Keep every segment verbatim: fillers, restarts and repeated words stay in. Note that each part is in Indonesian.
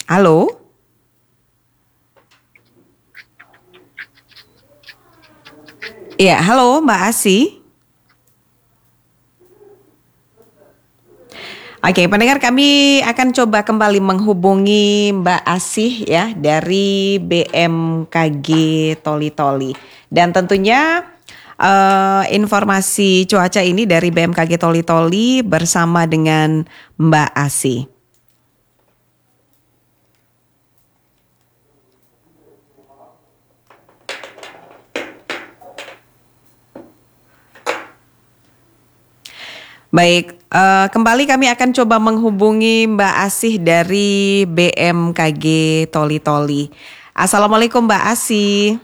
Halo? Iya, halo Mbak Asih. Oke, pendengar, kami akan coba kembali menghubungi Mbak Asih ya dari B M K G Toli Toli. Dan tentunya uh, informasi cuaca ini dari B M K G Toli Toli bersama dengan Mbak Asih. Baik, uh, kembali kami akan coba menghubungi Mbak Asih dari B M K G Toli Toli. Assalamualaikum Mbak Asih.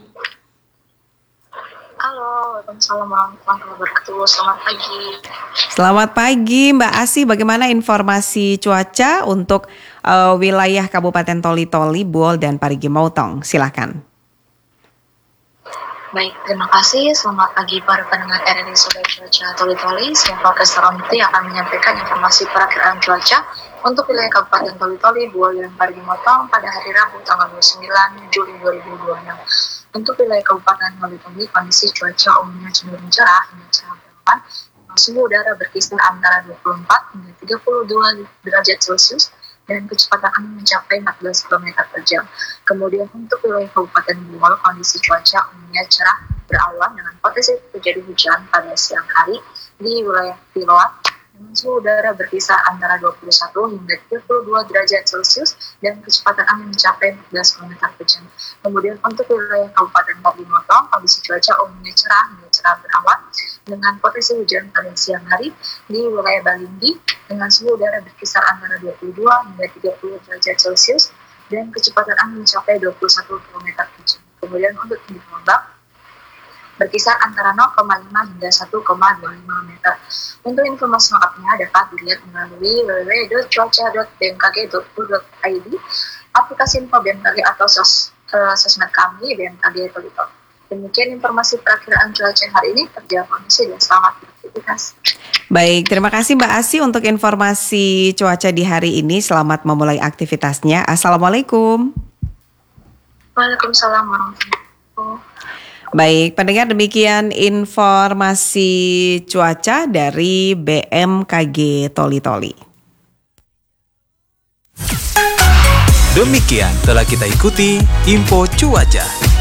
Halo, Waalaikumsalam warahmatullahi wabarakatuh. Selamat pagi. Selamat pagi Mbak Asih, bagaimana informasi cuaca untuk uh, wilayah Kabupaten Toli Toli, Buol, dan Parigi Motong? Silakan. Baik, terima kasih. Selamat pagi para pendengar R R I Sore Cuaca Toli Toli. Saya Profesor Onti akan menyampaikan informasi perakiraan cuaca untuk wilayah Kabupaten Toli Toli, Buol, dan Parigi Motong pada hari Rabu tanggal dua puluh sembilan Juli dua ribu dua puluh enam. Untuk wilayah Kabupaten Toli Toli, kondisi cuaca umumnya cenderung cerah hingga cerah berawan. Suhu udara berkisar antara dua puluh empat hingga tiga puluh dua derajat Celcius dan kecepatan angin mencapai empat belas kilometer per jam. Kemudian untuk wilayah Kabupaten Buol, kondisi cuaca umumnya cerah berawan dengan potensi terjadi hujan pada siang hari di wilayah Pilot dengan suhu udara berkisar antara dua puluh satu hingga tiga puluh dua derajat Celcius dan kecepatan angin mencapai empat belas kilometer per jam. Kemudian untuk wilayah Kabupaten Parigi Motong, kondisi cuaca umumnya cerah hingga cerah berawan dengan potensi hujan pada siang hari di wilayah Balinggi dengan suhu udara berkisar antara dua puluh dua hingga tiga puluh derajat Celcius dan kecepatan angin mencapai dua puluh satu kilometer per jam. Kemudian untuk tinggi ombak berkisar antara nol koma lima hingga satu koma dua lima meter. Untuk informasi lengkapnya dapat dilihat melalui w w w titik cuaca titik b m k g titik go titik i d, aplikasi info B M K G atau sos, uh, sosmed kami B M K G Toli Toli. Demikian informasi perakiraan cuaca hari ini. Terjaga kondisi dan selamat beraktivitas. Baik, terima kasih Mbak Asih untuk informasi cuaca di hari ini. Selamat memulai aktivitasnya. Assalamualaikum. Waalaikumsalam warahmatullahi wabarakatuh. Baik, pendengar, demikian informasi cuaca dari B M K G Toli Toli. Demikian telah kita ikuti info cuaca.